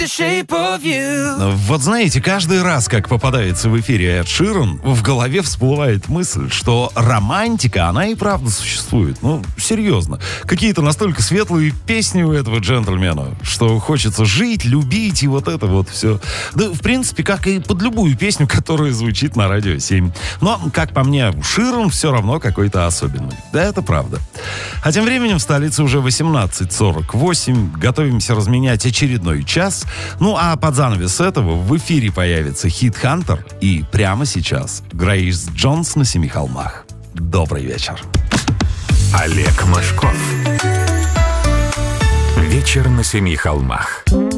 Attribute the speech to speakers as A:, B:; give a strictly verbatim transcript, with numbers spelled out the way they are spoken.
A: Вот знаете, каждый раз, как попадается в эфире Эд Ширан, в голове всплывает мысль, что романтика, она и правда существует. Ну, серьезно. Какие-то настолько светлые песни у этого джентльмена, что хочется жить, любить и вот это вот все. Да, в принципе, как и под любую песню, которая звучит на Радио семь. Но, как по мне, Ширан все равно какой-то особенный. Да, это правда. А тем временем в столице уже восемнадцать сорок восемь. Готовимся разменять очередной час. Ну, а под занавес этого в эфире появится хит «Хантер». И прямо сейчас Грейс Джонс на Семи холмах. Добрый вечер.
B: Олег Мошков. Вечер на Семи холмах.